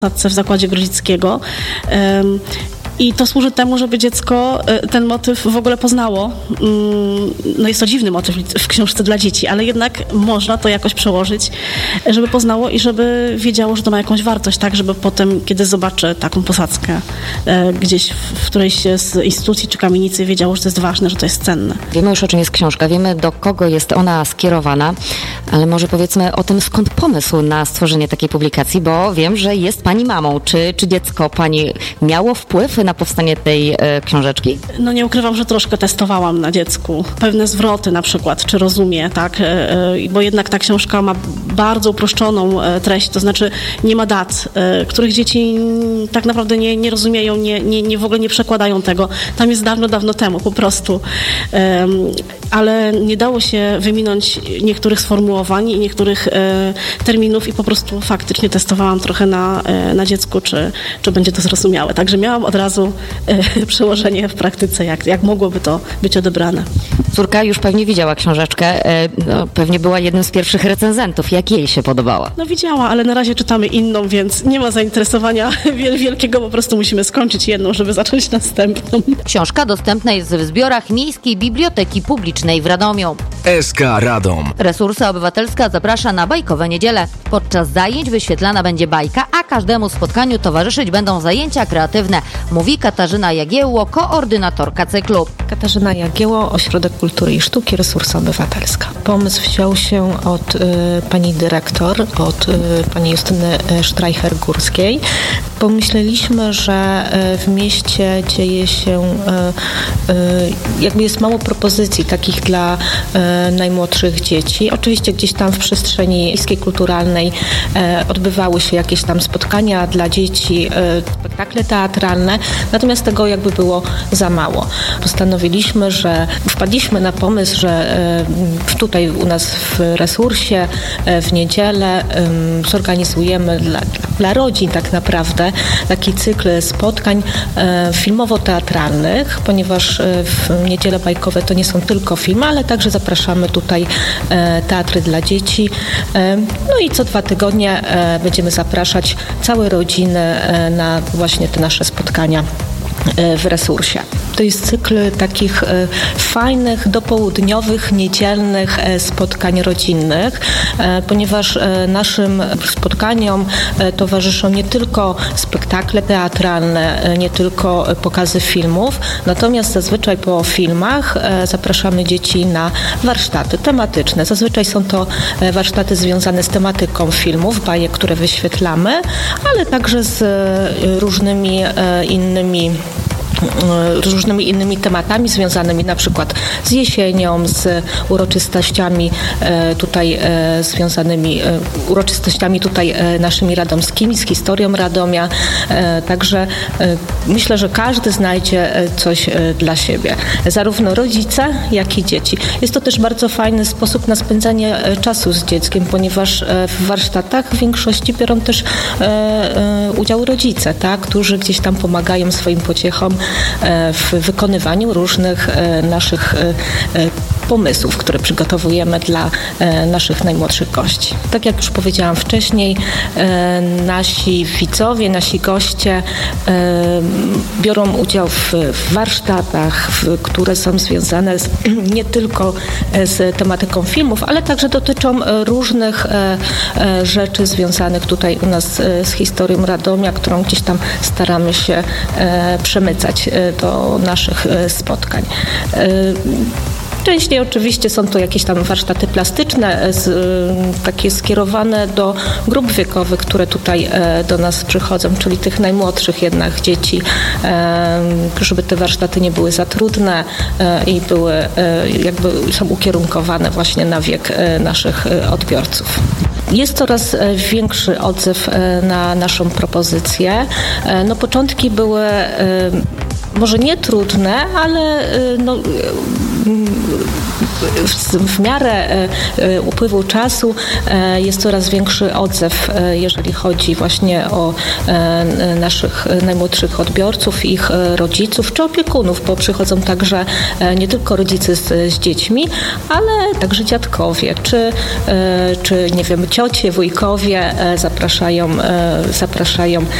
w zakładzie Grodzickiego. I to służy temu, żeby dziecko ten motyw w ogóle poznało. No jest to dziwny motyw w książce dla dzieci, ale jednak można to jakoś przełożyć, żeby poznało i żeby wiedziało, że to ma jakąś wartość, tak, żeby potem, kiedy zobaczy taką posadzkę gdzieś w którejś z instytucji czy kamienicy, wiedziało, że to jest ważne, że to jest cenne. Wiemy już, o czym jest książka, wiemy, do kogo jest ona skierowana, ale może powiedzmy o tym, skąd pomysł na stworzenie takiej publikacji, bo wiem, że jest pani mamą. Czy dziecko pani miało wpływ na powstanie tej książeczki? No nie ukrywam, że troszkę testowałam na dziecku. Pewne zwroty na przykład, czy rozumie, tak? Bo jednak ta książka ma bardzo uproszczoną treść, to znaczy nie ma dat, których dzieci tak naprawdę nie rozumieją, w ogóle nie przekładają tego. Tam jest dawno temu po prostu. Ale nie dało się wyminąć niektórych sformułowań i niektórych terminów i po prostu faktycznie testowałam trochę na dziecku, czy będzie to zrozumiałe. Także miałam od razu przełożenie w praktyce, jak mogłoby to być odebrane. Córka już pewnie widziała książeczkę, pewnie była jednym z pierwszych recenzentów. Jak jej się podobała? No widziała, ale na razie czytamy inną, więc nie ma zainteresowania wielkiego, po prostu musimy skończyć jedną, żeby zacząć następną. Książka dostępna jest w zbiorach Miejskiej Biblioteki Publicznej w Radomiu. SK Radom. Resursa Obywatelska zaprasza na bajkowe niedziele. Podczas zajęć wyświetlana będzie bajka, a każdemu spotkaniu towarzyszyć będą zajęcia kreatywne, mówi Katarzyna Jagiełło, koordynatorka cyklu. Katarzyna Jagiełło, Ośrodek Kultury i Sztuki, Resursa Obywatelska. Pomysł wziął się od pani dyrektor, od pani Justyny Streicher-Górskiej. Pomyśleliśmy, że w mieście dzieje się, jakby jest mało propozycji takich dla najmłodszych dzieci. Oczywiście gdzieś tam w przestrzeni miejskiej kulturalnej odbywały się jakieś tam spotkania dla dzieci, spektakle teatralne, natomiast tego jakby było za mało. Postanowiliśmy, że wpadliśmy na pomysł, że tutaj u nas w resursie w niedzielę zorganizujemy dla rodzin tak naprawdę taki cykl spotkań filmowo-teatralnych, ponieważ w niedziele bajkowe to nie są tylko filmy, ale także zapraszamy tutaj teatry dla dzieci. No i co 2 tygodnie będziemy zapraszać całe rodziny na właśnie te nasze spotkania w resursie. To jest cykl takich fajnych, dopołudniowych, niedzielnych spotkań rodzinnych, ponieważ naszym spotkaniom towarzyszą nie tylko spektakle teatralne, nie tylko pokazy filmów, natomiast zazwyczaj po filmach zapraszamy dzieci na warsztaty tematyczne. Zazwyczaj są to warsztaty związane z tematyką filmów, bajek, które wyświetlamy, ale także z różnymi innymi tematami związanymi na przykład z jesienią, z uroczystościami tutaj naszymi radomskimi, z historią Radomia. Także myślę, że każdy znajdzie coś dla siebie. Zarówno rodzice, jak i dzieci. Jest to też bardzo fajny sposób na spędzanie czasu z dzieckiem, ponieważ w warsztatach w większości biorą też udział rodzice, tak, którzy gdzieś tam pomagają swoim pociechom w wykonywaniu różnych naszych pomysłów, które przygotowujemy dla naszych najmłodszych gości. Tak jak już powiedziałam wcześniej, nasi widzowie, nasi goście biorą udział w warsztatach, które są związane nie tylko z tematyką filmów, ale także dotyczą różnych rzeczy związanych tutaj u nas z historią Radomia, którą gdzieś tam staramy się przemycać do naszych spotkań. Częściej oczywiście są to jakieś tam warsztaty plastyczne, takie skierowane do grup wiekowych, które tutaj do nas przychodzą, czyli tych najmłodszych jednak dzieci, żeby te warsztaty nie były za trudne i były są ukierunkowane właśnie na wiek naszych odbiorców. Jest coraz większy odzew na naszą propozycję. No, początki były może nie trudne, ale w miarę upływu czasu jest coraz większy odzew, jeżeli chodzi właśnie o naszych najmłodszych odbiorców, ich rodziców czy opiekunów, bo przychodzą także nie tylko rodzice z dziećmi, ale także dziadkowie, czy nie wiem, ciocie, wujkowie zapraszają